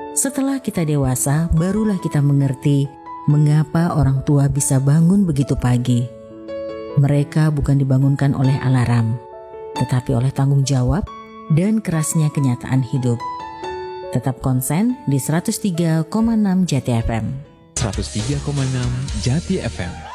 Setelah kita dewasa, barulah kita mengerti mengapa orang tua bisa bangun begitu pagi. Mereka bukan dibangunkan oleh alarm, tetapi oleh tanggung jawab dan kerasnya kenyataan hidup. Tetap konsen di 103,6 Jati FM. 103,6 Jati FM.